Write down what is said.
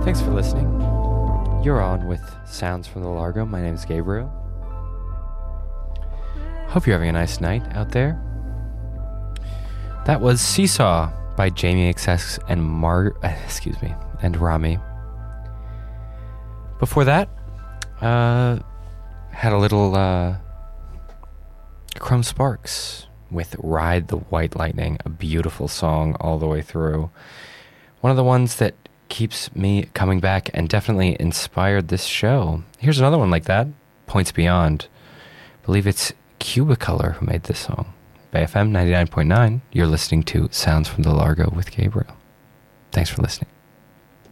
Thanks for listening. You're on with Sounds from the Largo. My name is Gabriel. Hope you're having a nice night out there. That was Seesaw by Jamie XX and Rami. Before that, had a little Chrome Sparks with Ride the White Lightning, a beautiful song all the way through. One of the ones that keeps me coming back and definitely inspired this show. Here's another one like that, Points Beyond. I believe it's Cubicolor who made this song. Bay FM 99.9, you're listening to Sounds from the Largo with Gabriel. Thanks for listening.